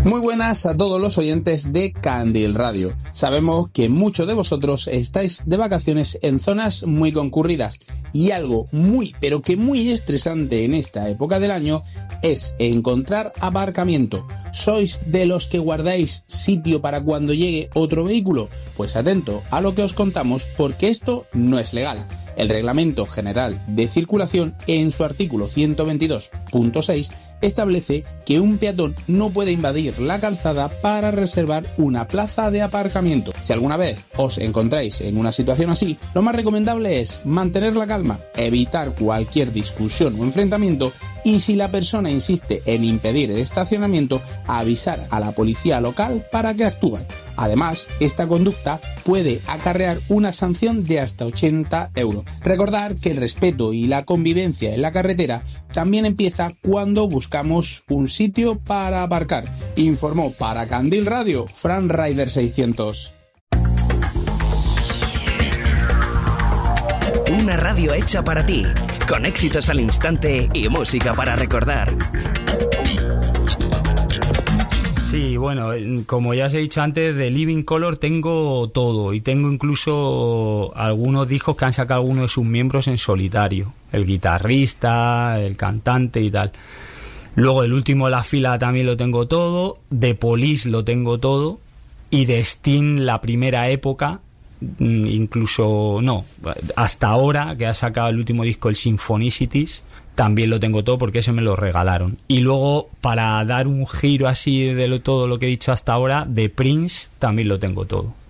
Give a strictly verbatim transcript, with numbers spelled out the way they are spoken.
Muy buenas a todos los oyentes de Candil Radio. Sabemos que muchos de vosotros estáis de vacaciones en zonas muy concurridas y algo muy pero que muy estresante en esta época del año es encontrar aparcamiento. ¿Sois de los que guardáis sitio para cuando llegue otro vehículo? Pues atento a lo que os contamos porque esto no es legal. El Reglamento General de Circulación, en su artículo ciento veintidós punto seis, establece que un peatón no puede invadir la calzada para reservar una plaza de aparcamiento. Si alguna vez os encontráis en una situación así, lo más recomendable es mantener la calma, evitar cualquier discusión o enfrentamiento y si la persona insiste en impedir el estacionamiento, avisar a la policía local para que actúen. Además, esta conducta puede acarrear una sanción de hasta ochenta euros. Recordar que el respeto y la convivencia en la carretera también empieza cuando buscamos un sitio para aparcar. Informó para Candil Radio, Fran Rider seiscientos. Una radio hecha para ti, con éxitos al instante y música para recordar. Sí, bueno, como ya os he dicho antes, de Living Colour tengo todo y tengo incluso algunos discos que han sacado algunos de sus miembros en solitario, el guitarrista, el cantante y tal. Luego el último de la fila también lo tengo todo, de Police lo tengo todo y de Sting la primera época, incluso no, hasta ahora que ha sacado el último disco, el Symphonicities, también lo tengo todo porque ese me lo regalaron. Y luego, para dar un giro así de lo, todo lo que he dicho hasta ahora, de Prince también lo tengo todo.